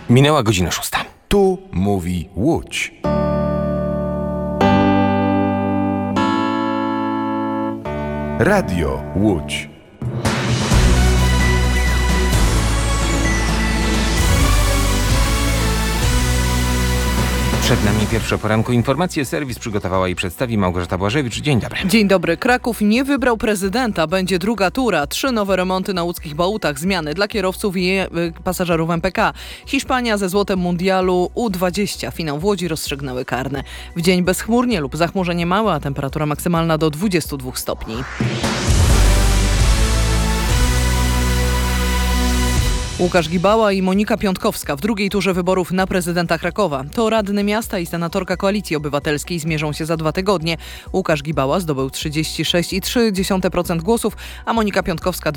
Minęła godzina 6. Tu mówi Łódź. Radio Łódź. Przed nami pierwsze poranku informacje. Serwis przygotowała i przedstawi Małgorzata Błażewicz. Dzień dobry. Dzień dobry. Kraków nie wybrał prezydenta. Będzie druga tura. 3 nowe remonty na łódzkich Bałutach. Zmiany dla kierowców i pasażerów MPK. Hiszpania ze złotem mundialu U20. Finał w Łodzi rozstrzygnęły karne. W dzień bezchmurnie lub zachmurzenie małe, a temperatura maksymalna do 22 stopni. Łukasz Gibała i Monika Piątkowska w drugiej turze wyborów na prezydenta Krakowa. To radny miasta i senatorka Koalicji Obywatelskiej zmierzą się za 2 tygodnie. Łukasz Gibała zdobył 36,3% głosów, a Monika Piątkowska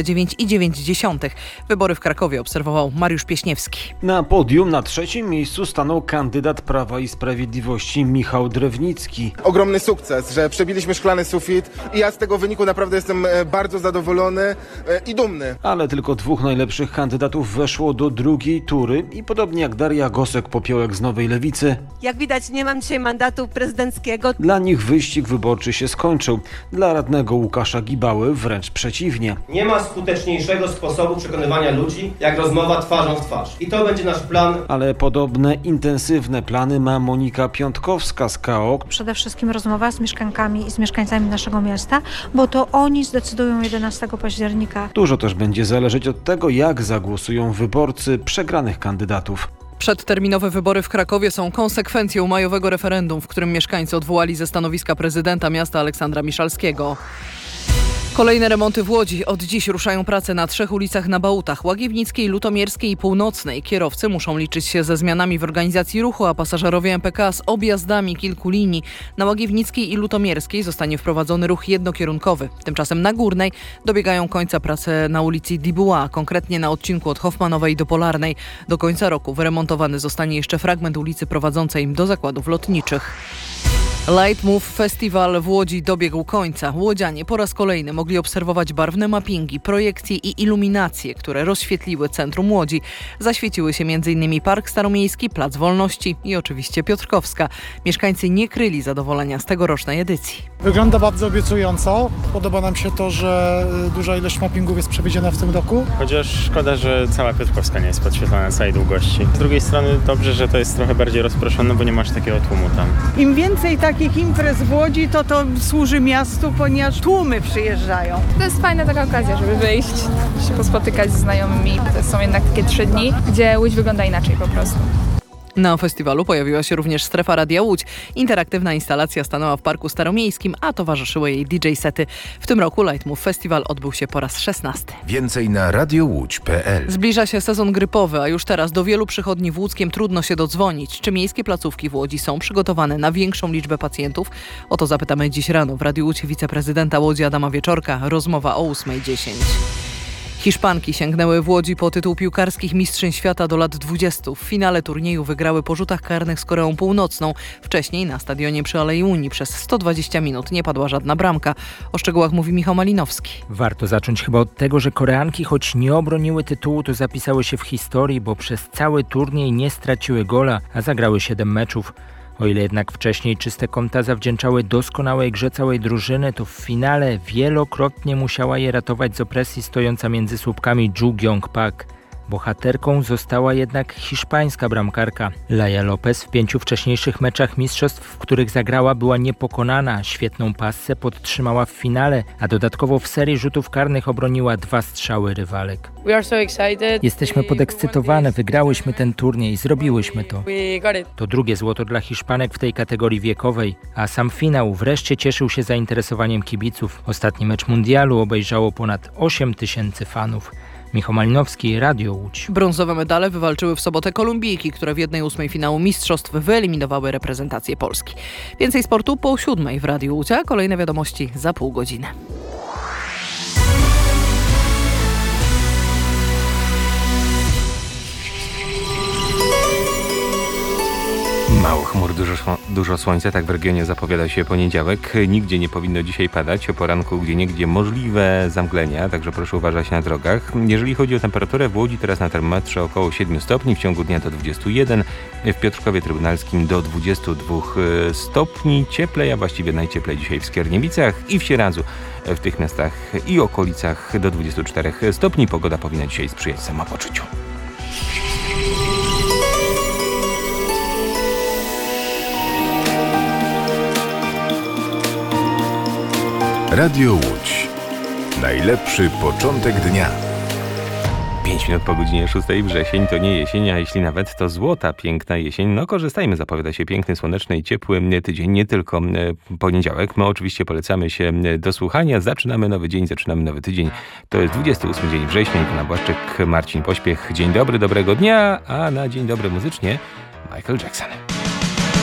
29,9%. Wybory w Krakowie obserwował Mariusz Pieśniewski. Na podium na 3. miejscu stanął kandydat Prawa i Sprawiedliwości Michał Drewnicki. Ogromny sukces, że przebiliśmy szklany sufit i ja z tego wyniku naprawdę jestem bardzo zadowolony i dumny. Ale tylko 2 najlepszych kandydatów weszło do drugiej tury i podobnie jak Daria Gosek-Popiołek z Nowej Lewicy. Jak widać, nie mam dzisiaj mandatu prezydenckiego. Dla nich wyścig wyborczy się skończył. Dla radnego Łukasza Gibały wręcz przeciwnie. Nie ma skuteczniejszego sposobu przekonywania ludzi, jak rozmowa twarzą w twarz. I to będzie nasz plan. Ale podobne intensywne plany ma Monika Piątkowska z KO. Przede wszystkim rozmowa z mieszkankami i z mieszkańcami naszego miasta, bo to oni zdecydują 11 października. Dużo też będzie zależeć od tego, jak zagłosują wyborcy przegranych kandydatów. Przedterminowe wybory w Krakowie są konsekwencją majowego referendum, w którym mieszkańcy odwołali ze stanowiska prezydenta miasta Aleksandra Miszalskiego. Kolejne remonty w Łodzi. Od dziś ruszają prace na 3 ulicach na Bałutach: Łagiewnickiej, Lutomierskiej i Północnej. Kierowcy muszą liczyć się ze zmianami w organizacji ruchu, a pasażerowie MPK z objazdami kilku linii. Na Łagiewnickiej i Lutomierskiej zostanie wprowadzony ruch jednokierunkowy. Tymczasem na Górnej dobiegają końca prace na ulicy Dibuła, konkretnie na odcinku od Hoffmanowej do Polarnej. Do końca roku wyremontowany zostanie jeszcze fragment ulicy prowadzącej do zakładów lotniczych. Lightmove Festival w Łodzi dobiegł końca. Łodzianie po raz kolejny mogli obserwować barwne mappingi, projekcje i iluminacje, które rozświetliły centrum Łodzi. Zaświeciły się m.in. Park Staromiejski, Plac Wolności i oczywiście Piotrkowska. Mieszkańcy nie kryli zadowolenia z tegorocznej edycji. Wygląda bardzo obiecująco. Podoba nam się to, że duża ilość mappingów jest przewidziana w tym roku. Chociaż szkoda, że cała Piotrkowska nie jest podświetlona na całej długości. Z drugiej strony dobrze, że to jest trochę bardziej rozproszone, bo nie masz takiego tłumu tam. Im więcej takich imprez w Łodzi, to służy miastu, ponieważ tłumy przyjeżdżają. To jest fajna taka okazja, żeby wyjść, się pospotykać z znajomymi. To są jednak takie 3 dni, gdzie Łódź wygląda inaczej po prostu. Na festiwalu pojawiła się również strefa Radia Łódź. Interaktywna instalacja stanęła w Parku Staromiejskim, a towarzyszyły jej DJ-sety. W tym roku Lightmove Festival odbył się po raz 16. Więcej na radiołódź.pl. Zbliża się sezon grypowy, a już teraz do wielu przychodni w Łódzkiem trudno się dodzwonić. Czy miejskie placówki w Łodzi są przygotowane na większą liczbę pacjentów? O to zapytamy dziś rano w Radiu Łódź wiceprezydenta Łodzi Adama Wieczorka. Rozmowa o 8:10. Hiszpanki sięgnęły w Łodzi po tytuł piłkarskich mistrzyń świata do lat 20. W finale turnieju wygrały po rzutach karnych z Koreą Północną. Wcześniej na stadionie przy Alei Unii przez 120 minut nie padła żadna bramka. O szczegółach mówi Michał Malinowski. Warto zacząć chyba od tego, że Koreanki, choć nie obroniły tytułu, to zapisały się w historii, bo przez cały turniej nie straciły gola, a zagrały 7 meczów. O ile jednak wcześniej czyste konta zawdzięczały doskonałej grze całej drużyny, to w finale wielokrotnie musiała je ratować z opresji stojąca między słupkami Ju Gyong-pak. Bohaterką została jednak hiszpańska bramkarka. Laia Lopez w 5 wcześniejszych meczach mistrzostw, w których zagrała, była niepokonana. Świetną passę podtrzymała w finale, a dodatkowo w serii rzutów karnych obroniła 2 strzały rywalek. Jesteśmy podekscytowane, wygrałyśmy ten turniej, zrobiłyśmy to. To drugie złoto dla Hiszpanek w tej kategorii wiekowej, a sam finał wreszcie cieszył się zainteresowaniem kibiców. Ostatni mecz mundialu obejrzało ponad 8 000 fanów. Michał Malinowski, Radio Łódź. Brązowe medale wywalczyły w sobotę Kolumbijki, które w 1/8 finału mistrzostw wyeliminowały reprezentację Polski. Więcej sportu po 7 w Radiu Łódź, a kolejne wiadomości za pół godziny. Mało chmur, dużo słońca, tak w regionie zapowiada się poniedziałek. Nigdzie nie powinno dzisiaj padać, o poranku gdzieniegdzie możliwe zamglenia, także proszę uważać na drogach. Jeżeli chodzi o temperaturę, w Łodzi teraz na termometrze około 7 stopni, w ciągu dnia do 21, w Piotrkowie Trybunalskim do 22 stopni. Cieplej, a właściwie najcieplej dzisiaj w Skierniewicach i w Sieradzu. W tych miastach i okolicach do 24 stopni. Pogoda powinna dzisiaj sprzyjać samopoczuciu. Radio Łódź. Najlepszy początek dnia. 5 minut po godzinie 6. Wrzesień to nie jesień, a jeśli nawet to złota, piękna jesień. No korzystajmy, zapowiada się piękny, słoneczny i ciepły tydzień, nie tylko poniedziałek. My oczywiście polecamy się do słuchania. Zaczynamy nowy dzień, zaczynamy nowy tydzień. To jest 28 dzień września. Iwona Błaszczyk, Marcin Pośpiech. Dzień dobry, dobrego dnia, a na dzień dobry muzycznie Michael Jackson.